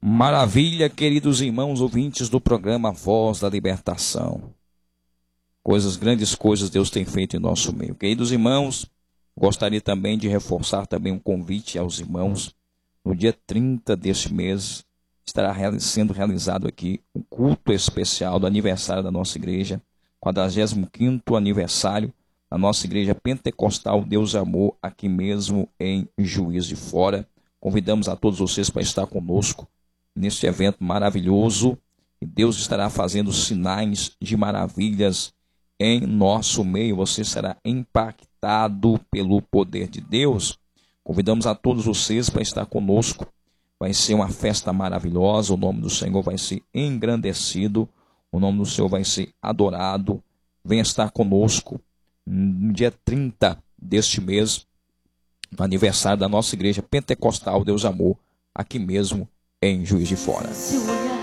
Maravilha, queridos irmãos ouvintes do programa Voz da Libertação. Grandes coisas Deus tem feito em nosso meio. Queridos irmãos, gostaria também de reforçar também um convite aos irmãos. No dia 30 deste mês, estará sendo realizado aqui um culto especial do aniversário da nossa igreja, 45º aniversário da nossa igreja pentecostal Deus Amor, aqui mesmo em Juiz de Fora. Convidamos a todos vocês para estar conosco neste evento maravilhoso, e Deus estará fazendo sinais de maravilhas em nosso meio. Você será impactado pelo poder de Deus. Convidamos a todos vocês para estar conosco. Vai ser uma festa maravilhosa, o nome do Senhor vai ser engrandecido, o nome do Senhor vai ser adorado. Venha estar conosco no dia 30 deste mês, no aniversário da nossa igreja pentecostal Deus Amor, aqui mesmo em Juiz de Fora.